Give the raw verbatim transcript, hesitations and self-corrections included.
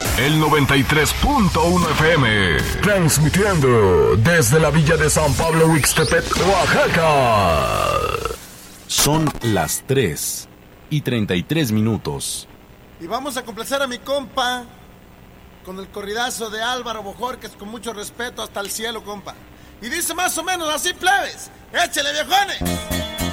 El noventa y tres punto uno F M. Transmitiendo desde la villa de San Pablo Huixtepec, Oaxaca. Son las tres y treinta y tres minutos. Y vamos a complacer a mi compa con el corridazo de Álvaro Bojorquez, con mucho respeto hasta el cielo, compa. Y dice más o menos así, plebes. ¡Échale, viejones!